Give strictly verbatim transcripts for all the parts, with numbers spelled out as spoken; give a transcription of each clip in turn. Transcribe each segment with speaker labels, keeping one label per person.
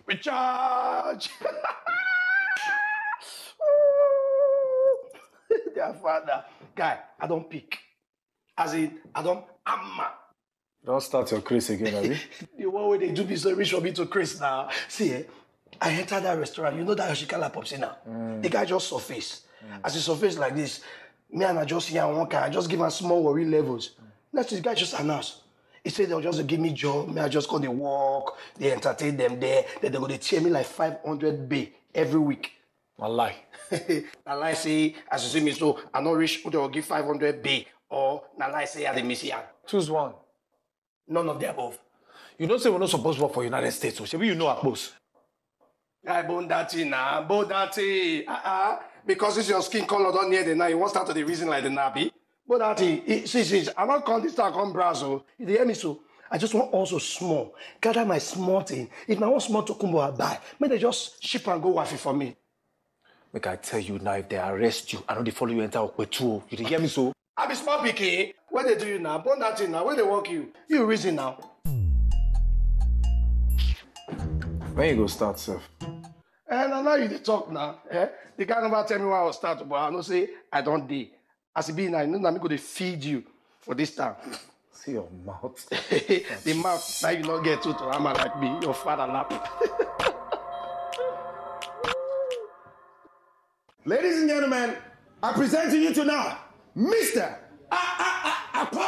Speaker 1: Recharge! Their father. Guy, I don't pick. As in, I don't hammer.
Speaker 2: Don't start your Chris again, have you?
Speaker 1: The one way they do me so rich for me to Chris now. See, eh, I entered that restaurant. You know that Yoshikala pops in now. Mm. The guy just surfaced. Mm. As he surfaced like this, me and I just here one guy, I just give him small worry levels. Mm. Next, the guy just announced. He said they'll just give me job. Me, I just go to walk. They entertain them there. Then they're going to tear me like five hundred bay every week.
Speaker 2: I lie.
Speaker 1: I lie say, as you see me, so I'm not rich, they will give five hundred bay. Or I lie say, I didn't miss it.
Speaker 2: Choose one.
Speaker 1: None of the above.
Speaker 2: You don't say we're not supposed to work for United States, so maybe you know our boss.
Speaker 1: I bone that thing now, bone that thing. Uh-uh. Because it's your skin color don't near the now, you won't start to the reason like the nappy. But that thing, see, see, I'm not calling this time come Brazil. You hear me so? I just want also small. Gather my small thing. If I want small to come I buy, may they just ship and go waffy for me.
Speaker 2: Make I tell you now, if they arrest you, I know they follow you enter Okwetu. You hear me so?
Speaker 1: I be small picky. What they do you now? Bone that thing now. Where they work you? You reason now.
Speaker 2: When you go start, sir?
Speaker 1: And now you talk now. Eh? The guy never tell me why I will start, but I know say I don't dey. As it be now, you know I'm going to feed you for this time.
Speaker 2: See your mouth.
Speaker 1: The mouth, now you don't get to to hammer like me, your father lap.
Speaker 3: Ladies and gentlemen, I present to you tonight, Mister Apollo!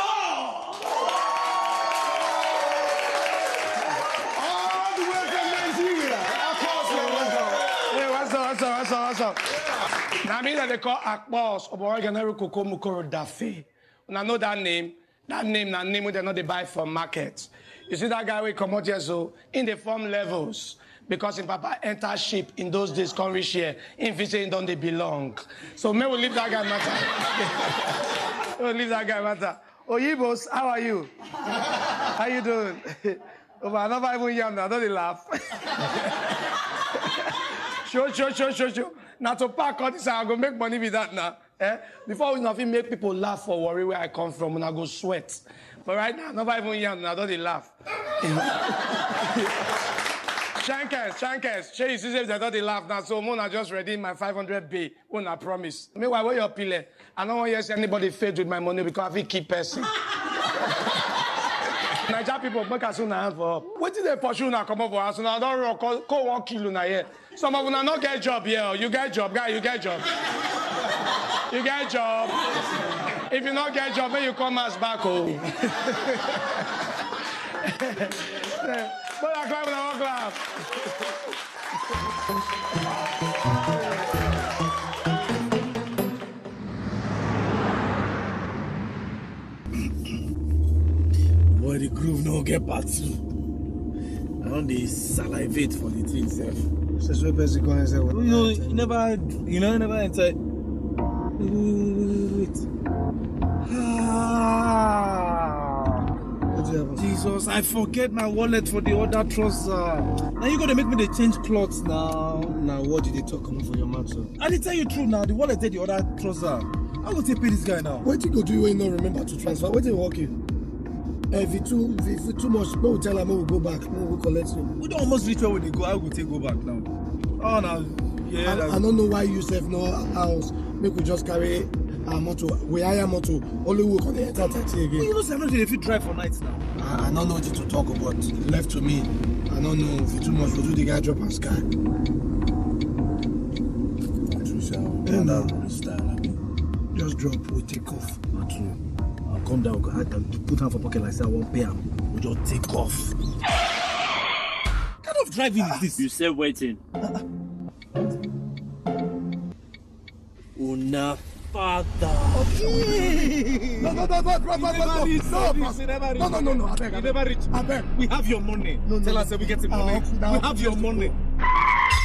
Speaker 3: All the way from Nigeria.
Speaker 1: Hey, what's up, what's up, what's up, what's up? Now, I mean that they call Akbos, Oborganari Koko Mukoro Dafe. When I know that name, that name, that name, they know they buy from markets. You see that guy we come out here, so in the form levels, because if Papa enter ship in those days, come reach here, in saying don't they belong. So may we leave that guy matter. We'll leave that guy matter. Oh, Yibos, how are you? How you doing? Oh, but I'm not even young now, don't they laugh? Sure, sure, sure, sure, sure. Now to pack all this, I'm going to make money with that now. Eh? Before we nothing make people laugh for worry where I come from, when I go sweat. But right now, I'm not even young now, don't they laugh? Shankers, Shankers, Shay, you see if they don't they laugh now, so Mona just ready my five hundred bay, when I promise. Meanwhile, where your pillar? I don't want to see anybody fade with my money because I will keep person. Niger people, make us soon hand for up. What did they pursue now come up for us? Now don't rock, call one kilo now here. Some of them not get job here. You get job, guy, you get job. You get job. If you not get job, then you come us back home. But I clap and I won't clap.
Speaker 4: Boy, the groove no get part two. I don't dey salivate for the thing, sef.
Speaker 1: Since we person go and say,
Speaker 4: you, you, you never, you know, you never enter. Wait, wait, wait. Ah. Jesus, I forget my wallet for the other trouser. Now you gotta make me the change clothes now.
Speaker 1: Now what did they talk coming for your mouth, sir?
Speaker 4: I didn't tell you true now. The wallet did the other trouser. I'm gonna pay this guy now.
Speaker 1: What did you go do when you don't remember to transfer? What did you walk you? If it's too, if it's too much, no, we'll tell him we'll go back. No, we'll collect you.
Speaker 4: We don't almost reach where we go. I will take go back now. Oh, now, yeah.
Speaker 1: I, I don't know why you save no house. Make we just carry our motor. We hire motor. Only work on the enter taxi again.
Speaker 4: Well, you know, I'm not if you drive for nights now.
Speaker 1: I, I don't know what to talk about. Left to me. I don't know if it's too much. We'll do the guy drop and sky. Yeah, no. Just drop. We take off.
Speaker 4: Not true. I'll come down. I can put her for pocket like I won't pay him. We just take off. What kind of driving is this?
Speaker 5: You said waiting. Una father.
Speaker 4: Okay.
Speaker 1: No, no, no, no, no, no, no, no, no, no, no, no, I beg,
Speaker 4: you never reach.
Speaker 1: I beg.
Speaker 4: We have your money.
Speaker 1: No, no,
Speaker 4: Tell
Speaker 1: no.
Speaker 4: us that we get the money.
Speaker 1: Uh,
Speaker 4: we have your money.